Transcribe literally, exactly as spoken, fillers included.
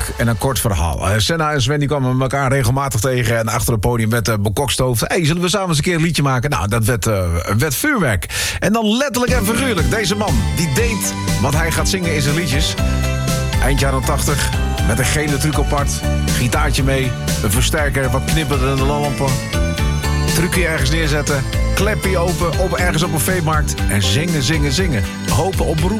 leuk en een kort verhaal. Uh, Senna en Sven die kwamen elkaar regelmatig tegen. En achter het podium werd uh, bekokstoofd. Hey, zullen we samen eens een keer een liedje maken? Nou, dat werd, uh, werd vuurwerk. En dan letterlijk en figuurlijk. Deze man, die deed wat hij gaat zingen in zijn liedjes. Eind jaren tachtig, met een gele truc apart. Gitaartje mee, een versterker, wat knipperende lampen. Trucje ergens neerzetten. Klepje open, op, ergens op een veemarkt. En zingen, zingen, zingen. Hopen op beroemd.